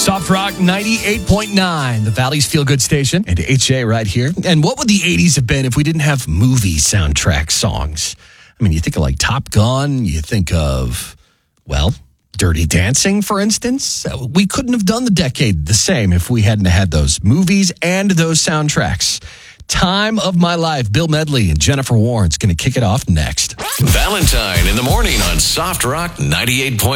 Soft Rock 98.9, the Valley's Feel Good station, and HA right here. And what would the 80s have been if we didn't have movie soundtrack songs? I mean, you think of like Top Gun, you think of, well, Dirty Dancing, for instance. We couldn't have done the decade the same if we hadn't had those movies and those soundtracks. Time of My Life, Bill Medley and Jennifer Warren's going to kick it off next. Valentine in the morning on Soft Rock 98.9.